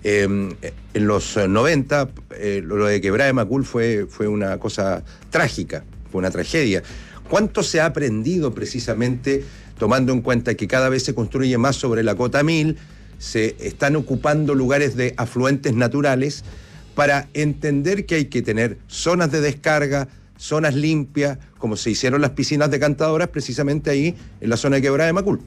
En los 90, lo de Quebrada de Macul fue una cosa trágica, fue una tragedia. ¿Cuánto se ha aprendido precisamente, tomando en cuenta que cada vez se construye más sobre la cota 1000, se están ocupando lugares de afluentes naturales, para entender que hay que tener zonas de descarga, zonas limpias, como se hicieron las piscinas decantadoras precisamente ahí en la zona de Quebrada de Macul?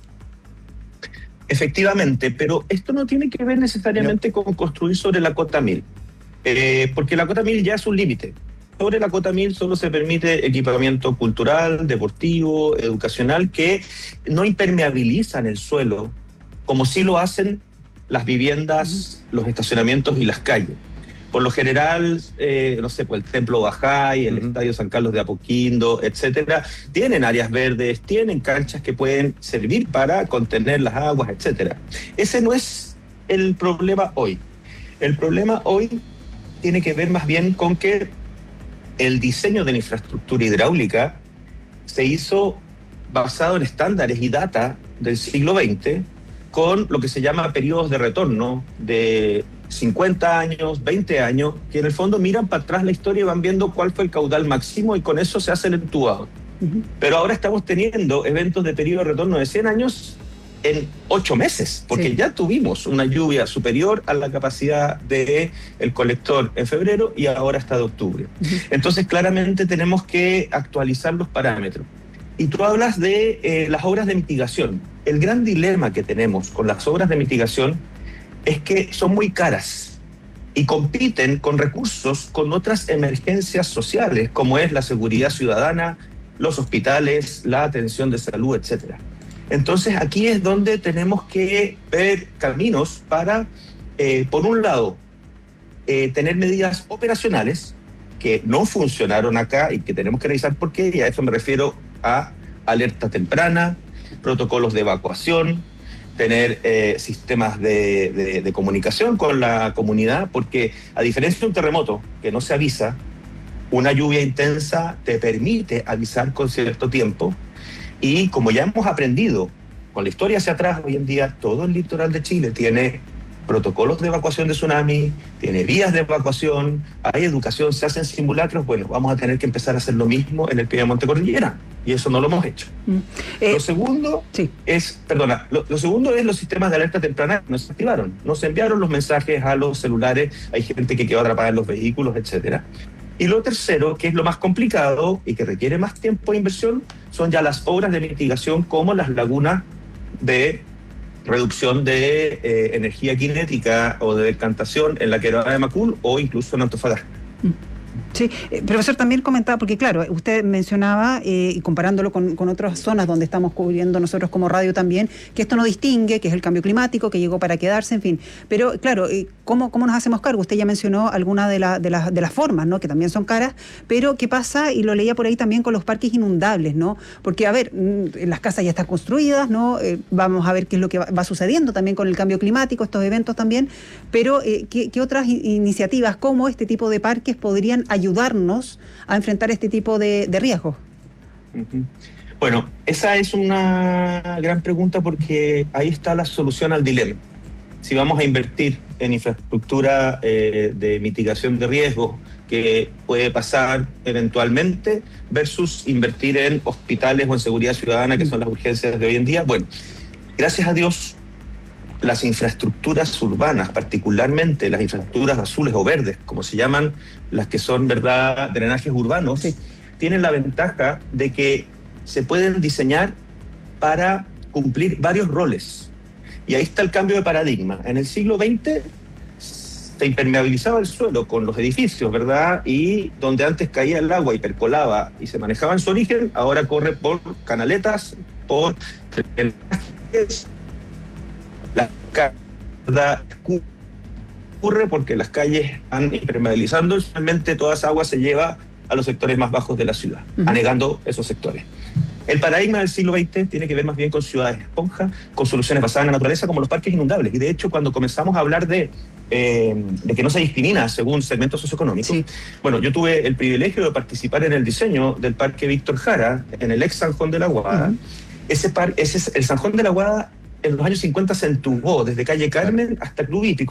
Efectivamente, pero esto no tiene que ver necesariamente con construir sobre la cota 1000, porque la cota 1000 ya es un límite. Sobre la cota 1000 solo se permite equipamiento cultural, deportivo, educacional, que no impermeabilizan el suelo, como sí lo hacen las viviendas, los estacionamientos y las calles. Por lo general, no sé, pues el Templo Bajay, el Estadio San Carlos de Apoquindo, etcétera, tienen áreas verdes, tienen canchas que pueden servir para contener las aguas, etcétera. Ese no es el problema hoy. El problema hoy tiene que ver más bien con que el diseño de la infraestructura hidráulica se hizo basado en estándares y data del siglo XX, con lo que se llama periodos de retorno de 50 años, 20 años, que en el fondo miran para atrás la historia y van viendo cuál fue el caudal máximo y con eso se hace el entubado. Pero ahora estamos teniendo eventos de periodo de retorno de 100 años en 8 meses, porque ya tuvimos una lluvia superior a la capacidad del colector en febrero y ahora está de octubre. Entonces claramente tenemos que actualizar los parámetros. Y tú hablas de las obras de mitigación. El gran dilema que tenemos con las obras de mitigación es que son muy caras y compiten con recursos con otras emergencias sociales, como es la seguridad ciudadana, los hospitales, la atención de salud, etc. Entonces aquí es donde tenemos que ver caminos para, por un lado, tener medidas operacionales que no funcionaron acá y que tenemos que revisar por qué, y a eso me refiero a alerta temprana, protocolos de evacuación, tener sistemas de comunicación con la comunidad, porque a diferencia de un terremoto que no se avisa, una lluvia intensa te permite avisar con cierto tiempo, y como ya hemos aprendido con la historia hacia atrás, hoy en día todo el litoral de Chile tiene protocolos de evacuación de tsunami, tiene vías de evacuación, hay educación, se hacen simulacros. Bueno, vamos a tener que empezar a hacer lo mismo en el Piedemonte Cordillera, y eso no lo hemos hecho. Lo segundo es, lo segundo es los sistemas de alerta temprana que no se activaron, no se enviaron los mensajes a los celulares, hay gente que quedó atrapada en los vehículos, etcétera. Y lo tercero, que es lo más complicado y que requiere más tiempo de inversión, son ya las obras de mitigación, como las lagunas de reducción de energía cinética o de decantación en la Quebrada de Macul o incluso en Antofagasta. Sí, profesor, también comentaba, porque claro, usted mencionaba, y comparándolo con otras zonas donde estamos cubriendo nosotros como radio también, que esto no distingue, que es el cambio climático, que llegó para quedarse, en fin. Pero claro, ¿cómo nos hacemos cargo? Usted ya mencionó algunas de las formas, ¿no?, que también son caras, pero ¿qué pasa? Y lo leía por ahí también con los parques inundables, ¿no? Porque, a ver, las casas ya están construidas, ¿no? Vamos a ver qué es lo que va sucediendo también con el cambio climático, estos eventos también, pero ¿qué otras iniciativas como este tipo de parques podrían ayudarnos a enfrentar este tipo de riesgos? Bueno, esa es una gran pregunta, porque ahí está la solución al dilema. Si vamos a invertir en infraestructura de mitigación de riesgos, que puede pasar eventualmente, versus invertir en hospitales o en seguridad ciudadana, que son las urgencias de hoy en día. Bueno, gracias a Dios, las infraestructuras urbanas, particularmente las infraestructuras azules o verdes, como se llaman, las que son, ¿verdad?, drenajes urbanos, tienen la ventaja de que se pueden diseñar para cumplir varios roles. Y ahí está el cambio de paradigma. En el siglo XX se impermeabilizaba el suelo con los edificios, ¿verdad? Y donde antes caía el agua y percolaba y se manejaba en su origen, ahora corre por canaletas, por ¿verdad? Ocurre porque las calles están impermeabilizando, y finalmente toda esa agua se lleva a los sectores más bajos de la ciudad, anegando esos sectores. El paradigma del siglo XX tiene que ver más bien con ciudades esponja, con soluciones basadas en la naturaleza, como los parques inundables. Y de hecho, cuando comenzamos a hablar de que no se discrimina según segmentos socioeconómicos, bueno, yo tuve el privilegio de participar en el diseño del Parque Víctor Jara, en el ex Sanjón de la Guada. El Sanjón de la Guada en los años 50 se entubó desde calle Carmen hasta Club Hípico,